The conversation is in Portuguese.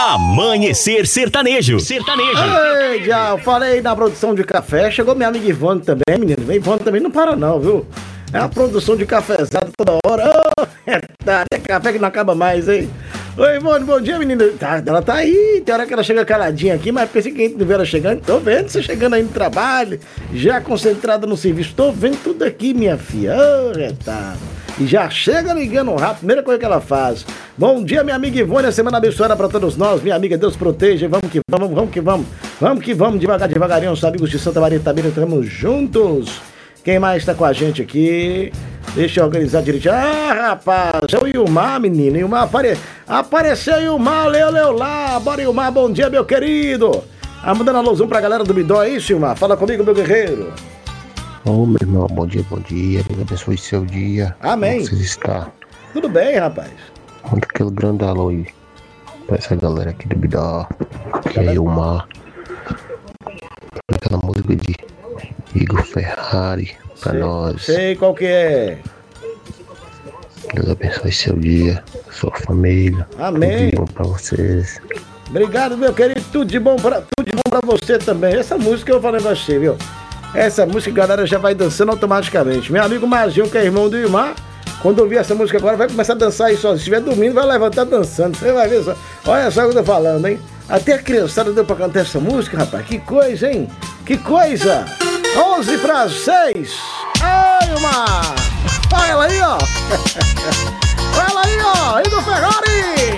Amanhecer Sertanejo. Sertanejo. Ei, já eu falei na produção de café, chegou minha amiga Ivone também, menino. Ivone também não para não, viu? É a produção de cafezada toda hora. É café que não acaba mais, hein? Oi, Ivone, bom dia, menina. Ela tá aí, tem hora que ela chega caladinha aqui, mas pensei que a gente não vê ela chegando. Tô vendo você chegando aí no trabalho, já concentrada no serviço. Tô vendo tudo aqui, minha filha. E já chega ligando rápido, primeira coisa que ela faz. Bom dia, minha amiga Ivone, a semana abençoada pra todos nós. Minha amiga, Deus proteja. Vamos que vamos, vamos que vamos. Vamos que vamos, devagarinho, os amigos de Santa Maria também, estamos juntos. Quem mais tá com a gente aqui? Deixa eu organizar direitinho. Rapaz, é o Ilmar, menino. Ilmar apareceu, Ilmar, leu lá. Bora, Ilmar, bom dia, meu querido. Mandando alusão pra galera do Bidó, é isso, Ilmar? Fala comigo, meu guerreiro. Ô, meu irmão, bom dia. Deus abençoe seu dia. Amém. Como você está? Tudo bem, rapaz. Manda aquele grande alô aí pra essa galera aqui do Bidó, que é Ilmar. Aquela música de Igor Ferrari pra nós. Sei qual que é. Deus abençoe seu dia, sua família. Amém. Tudo de bom pra vocês. Obrigado, meu querido. Tudo de bom pra você também. Essa música eu falei pra você, viu? Essa música a galera já vai dançando automaticamente. Meu amigo Marginho, que é irmão do Ilmar, quando ouvir essa música agora, vai começar a dançar aí sozinho. Se estiver dormindo, vai levantar dançando. Você vai ver só. Olha só o que eu tô falando, hein? Até a criançada deu pra cantar essa música, rapaz. Que coisa, hein? Que coisa! 11:06. Ai, Ilmar! Olha ela aí, ó! Olha ela aí, ó! Igor Ferrari!